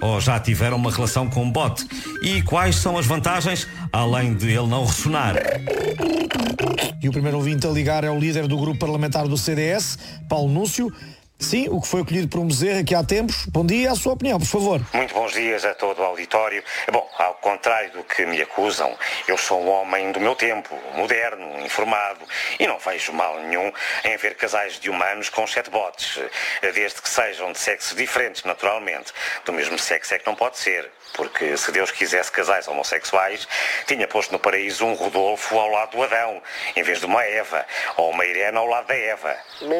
ou já tiveram uma relação com um bot? E quais são as vantagens, além de ele não ressonar? E o primeiro ouvinte a ligar é o líder do grupo parlamentar do CDS, Paulo Núncio. Sim, o que foi acolhido por um bezerro aqui há tempos. Bom dia, a sua opinião, por favor. Muito bons dias a todo o auditório. Bom, ao contrário do que me acusam, eu sou um homem do meu tempo, moderno, informado, e não vejo mal nenhum em ver casais de humanos com chatbots, desde que sejam de sexos diferentes, naturalmente. Do mesmo sexo é que não pode ser, porque se Deus quisesse casais homossexuais, tinha posto no paraíso um Rodolfo ao lado do Adão, em vez de uma Eva, ou uma Irene ao lado da Eva.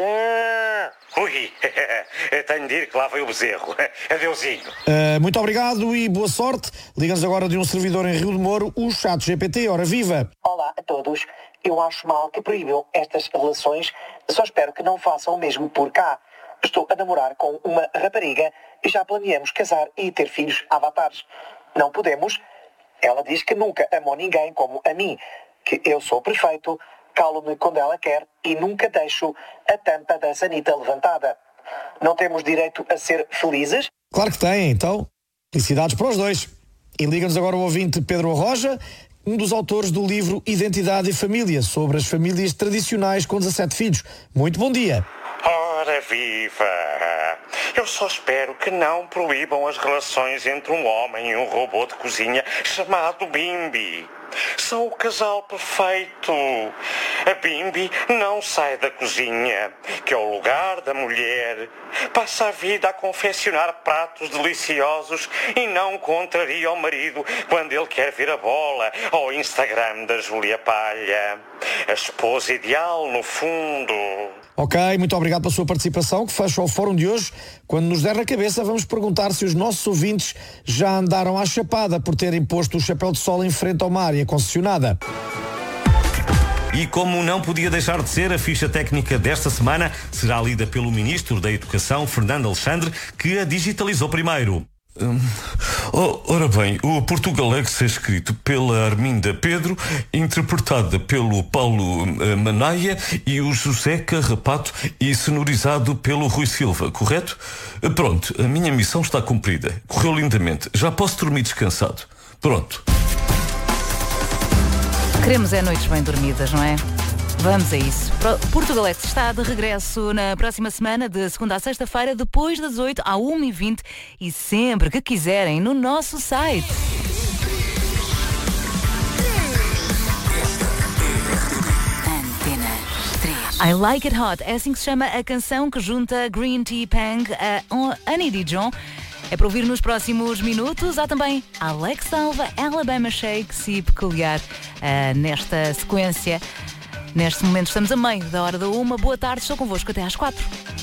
Ui, tenho de ir que lá veio o bezerro. Adeusinho. Muito obrigado e boa sorte. Liga-nos agora de um servidor em Rio de Moro, o ChatGPT. Ora viva! Olá a todos. Eu acho mal que proíbam estas relações. Só espero que não façam o mesmo por cá. Estou a namorar com uma rapariga e já planeamos casar e ter filhos avatares. Não podemos? Ela diz que nunca amou ninguém como a mim, que eu sou perfeito, calo-me quando ela quer e nunca deixo a tampa da sanita levantada. Não temos direito a ser felizes? Claro que tem, então. Felicidades para os dois. E liga-nos agora o ouvinte Pedro Arroja, um dos autores do livro Identidade e Família, sobre as famílias tradicionais com 17 filhos. Muito bom dia. Ora viva! Eu só espero que não proíbam as relações entre um homem e um robô de cozinha chamado Bimbi. São o casal perfeito. A Bimbi não sai da cozinha, que é o lugar da mulher. Passa a vida a confeccionar pratos deliciosos e não contraria o marido quando ele quer ver a bola ao Instagram da Júlia Palha. A esposa ideal, no fundo. Ok, muito obrigado pela sua participação, que fecha o fórum de hoje. Quando nos der na cabeça, vamos perguntar se os nossos ouvintes já andaram à chapada por terem posto o chapéu de sol em frente ao mar e a concessionada. E como não podia deixar de ser, a ficha técnica desta semana será lida pelo Ministro da Educação, Fernando Alexandre, que a digitalizou primeiro. Ora bem, o Portugalex é escrito pela Arminda Pedro, interpretada pelo Paulo Manaia e o José Carrapato e sonorizado pelo Rui Silva, correto? Pronto, a minha missão está cumprida. Correu lindamente. Já posso dormir descansado. Pronto. Queremos noites bem dormidas, não é? Vamos a isso. Portugalex está de regresso na próxima semana, de segunda a sexta-feira, depois das 8 à 1h20 e sempre que quiserem no nosso site. I Like It Hot, é assim que se chama a canção que junta Green Tea Pang a Annie Dijon. É para ouvir nos próximos minutos. Há também Alex Alva, Alabama Shakes e Peculiar nesta sequência. Neste momento estamos a meio da hora da 1. Boa tarde, estou convosco até às 4.